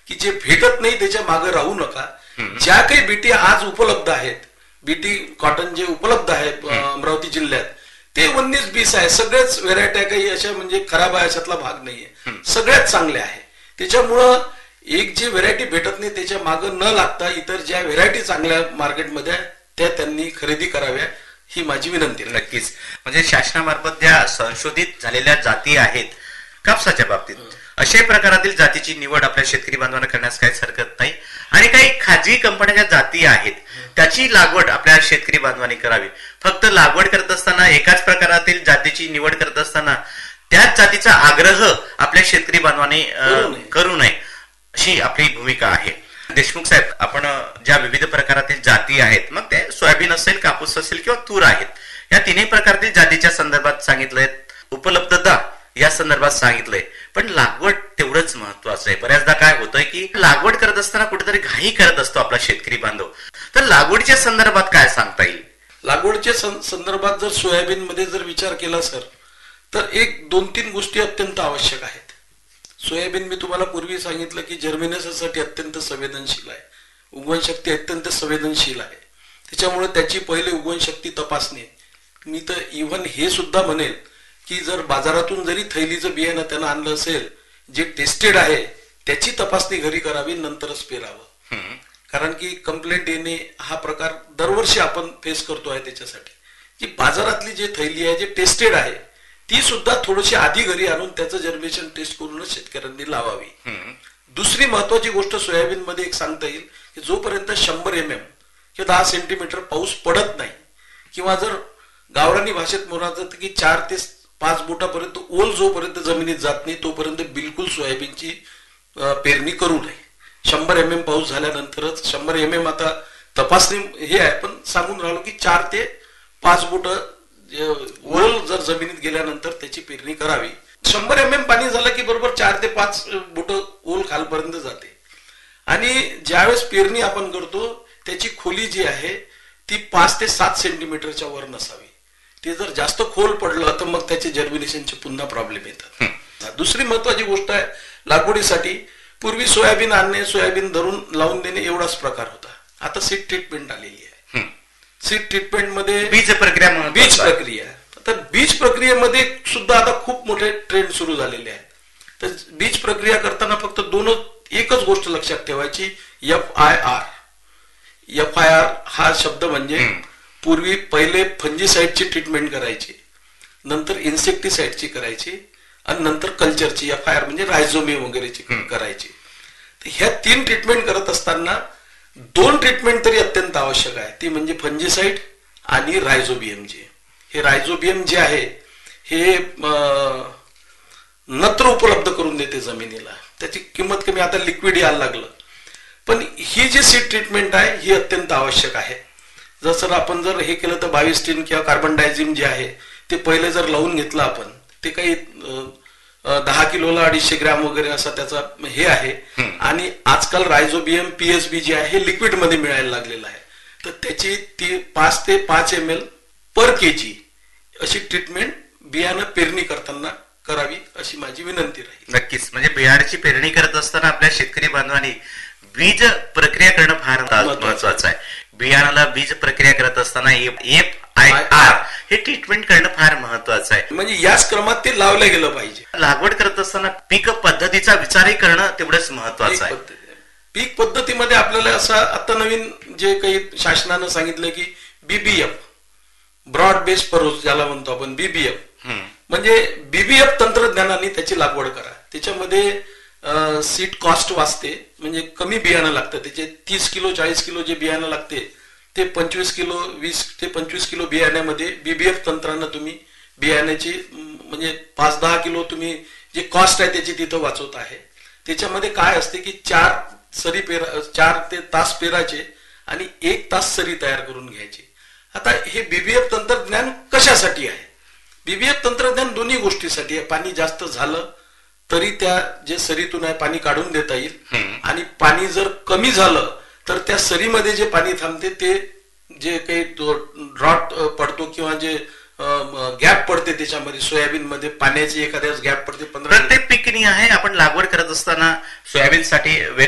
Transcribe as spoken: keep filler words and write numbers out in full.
की जे भेटत नाही त्याच्या मागे राहू नका. ज्या काही बीटी आज उपलब्ध आहेत, बीटी कॉटन जे उपलब्ध आहे अमरावती जिल्ह्यात, ते उन्नीस बीस आहे. सगळेच व्हेरायट्या काही अशा म्हणजे खराब आहे अशातला भाग नाहीये, सगळ्यात चांगले आहे. त्याच्यामुळं एक जी व्हेरायटी भेटत नाही त्याच्या मागे न लागता इतर ज्या व्हेरायटी चांगल्या मार्केटमध्ये त्या त्यांनी खरेदी कराव्या, ही माझी विनंती. नक्कीच. म्हणजे शासनामार्फत ज्या संशोधित झालेल्या जाती आहेत कापसाच्या बाबतीत, अशा प्रकारातील जातीची निवड आपल्या शेतकरी बांधवांना करण्यास काहीच हरकत नाही. आणि काही खाजगी कंपन्याच्या जाती आहेत त्याची लागवड आपल्या शेतकरी बांधवांनी करावी. फक्त लागवड करत असताना एकाच प्रकारातील जातीची निवड करत असताना त्याच जातीचा आग्रह आपल्या शेतकरी बांधवांनी करू नये, अशी आपली भूमिका आहे. देशमुख साहेब, आपण ज्या विविध प्रकारातील जाती आहेत, मग ते सोयाबीन असेल, कापूस असेल किंवा तूर आहेत, या तिन्ही प्रकारतील जातीच्या संदर्भात सांगितलंय, उपलब्धता या संदर्भात सांगितलंय, पण लागवड तेवढंच महत्वाचं आहे. बऱ्याचदा काय होतंय की लागवड करत असताना कुठेतरी घाई करत असतो आपला शेतकरी बांधव. तर लागवडीच्या संदर्भात काय सांगता येईल? लागवडच्या संदर्भात जर सोयाबीन मध्ये जर विचार केला सर, तर एक दोन तीन गोष्टी अत्यंत आवश्यक आहेत. सोयाबीन मी तुम्हाला पूर्वी सांगितलं की जर्मिनेशनसाठी अत्यंत संवेदनशील आहे, उगवण शक्ती अत्यंत संवेदनशील आहे. त्याच्यामुळे त्याची पहिले उगवण शक्ती तपासणी. मी तर इव्हन हे सुद्धा म्हणेल की जर बाजारातून जरी थैलीचं बियाणं त्यानं आणलं असेल जे टेस्टेड आहे, त्याची तपासणी घरी करावी, नंतरच पेरावं. कारण की कंप्लेंट येणे हा प्रकार दरवर्षी आपण फेस करतो आहे. त्याच्यासाठी की बाजारातली जी थैली आहे जे टेस्टेड आहे ती सुद्धा थोडीशी आधी घरी आणून त्याचं जर्मिनेशन टेस्ट करूनच शेतकऱ्यांनी लावावी. दुसरी महत्वाची गोष्ट सोयाबीन मध्ये एक सांगता येईल की जोपर्यंत शंभर एम एम किंवा दहा सेंटीमीटर पाऊस पडत नाही, किंवा जर गावरानी भाषेत म्हणायचं की चार ते पाच बोटापर्यंत ओल जोपर्यंत जमिनीत जात नाही तोपर्यंत बिलकुल सोयाबीनची पेरणी करू नये. शंभर एम एम पाऊस झाल्यानंतरच, शंभर एम एम आता तपासणी हे आहे, पण सांगून राहिलो की चार ते पाच बोट ओल जर जमिनीत गेल्यानंतर त्याची पेरणी करावी. शंभर एम एम पाणी झालं की बरोबर चार ते पाच बोट ओल खालपर्यंत जाते. आणि ज्यावेळेस पेरणी आपण करतो त्याची खोली जी आहे ती पाच ते सात सेंटीमीटरच्या वर नसावी. ते जर जास्त खोल पडलं तर मग त्याचे जर्मिनेशनचे पुन्हा प्रॉब्लेम येतात. दुसरी महत्वाची गोष्ट आहे लागवडीसाठी, पूर्वी सोयाबीन आणणे, सोयाबीन धरून लावून देणे एवढाच प्रकार होता. आता सीड ट्रीटमेंट आलेली आहे. सीड ट्रीटमेंट मध्ये बीज प्रक्रिया बीज प्रक्रिया तर बीज प्रक्रियेमध्ये सुद्धा आता खूप मोठे ट्रेंड सुरू झालेले आहेत. तर बीज प्रक्रिया करताना फक्त दोनच एकच गोष्ट लक्षात ठेवायची, F I R. F I R हा शब्द म्हणजे पूर्वी पहिले फंजीसाइडची ट्रीटमेंट करायची, नंतर इन्सेक्टिसाइडची करायची, आणि नंतर कल्चरची एफ आय आर म्हणजे रायझोमियम वगैरेची करायची. ह्या तीन ट्रीटमेंट करत असताना दोन ट्रीटमेंट तरी अत्यंत आवश्यक आहे, ती म्हणजे फंजीसाइड आणि रायझोबियम. जे हे रायझोबियम जे आहे हे नत्र उपलब्ध करून देते जमिनीला, त्याची किंमत कमी, आता लिक्विड यायला लागलं. पण ही जी सीड ट्रीटमेंट आहे ही अत्यंत आवश्यक आहे. जसं आपण जर हे केलं तर बावीस टीन किंवा कार्बन डायझिम जे आहे ते पहिले जर लावून घेतलं आपण, ते काही दहा किलोला अडीचशे ग्रॅम वगैरे असा त्याचा हे आहे. आणि आजकाल रायझोबियम पीएसबी जे आहे लिक्विड मध्ये मिळायला लागलेलं आहे. तर त्याची ती पाच ते पाच एम एल पर केजी अशी ट्रीटमेंट बियाणं पेरणी करताना करावी, अशी माझी विनंती राहील. नक्कीच. म्हणजे बियाण्याची पेरणी करत असताना आपल्या शेतकरी बांधवांनी बीज प्रक्रिया करणं फार महत्वाचं आहे. बियाणाला बीज प्रक्रिया करत असताना एफ आय आर हे ट्रीटमेंट करणं फार महत्वाचं आहे. म्हणजे याच क्रमात ते लावलं गेलं पाहिजे. लागवड करत असताना पीक पद्धतीचा विचारही करणं तेवढंच महत्वाचं आहे. पीक पद्धतीमध्ये आपल्याला असं आता नवीन जे काही शासनानं सांगितलं की बीबीएफ, ब्रॉड बेस फरोज ज्याला म्हणतो आपण, बीबीएफ म्हणजे बीबीएफ तंत्रज्ञानाने त्याची लागवड करा. त्याच्यामध्ये सीड कॉस्ट वाचते, म्हणजे कमी बियाणं लागतं. त्याचे तीस किलो चाळीस किलो जे बियाणं लागते ते पंचवीस किलो वीस ते पंचवीस किलो बियाण्यामध्ये बीबीएफ तंत्रानं तुम्ही बियाण्याची म्हणजे पाच दहा किलो तुम्ही जे कॉस्ट आहे त्याची तिथं वाचवत आहे. त्याच्यामध्ये काय असते की चार सरी पेरा, चार ते तास पेराचे आणि एक तास सरी तयार करून घ्यायची. आता हे बीबीएफ तंत्रज्ञान कशासाठी आहे? बीबीएफ तंत्रज्ञान दोन्ही गोष्टीसाठी आहे. पाणी जास्त झालं तरी त्या जे सरीतून आहे पाणी काढून देता येईल, आणि पाणी जर कमी झालं तर त्या सरीमध्ये जे पाणी थांबते ते जे काही ड्रॉट पडतो किंवा जे गॅप पडते त्याच्यामध्ये सोयाबीन मध्ये पाण्याची एखाद्या गॅप पडते. प्रत्येक पिकनी आहे. आपण लागवड करत असताना सोयाबीन साठी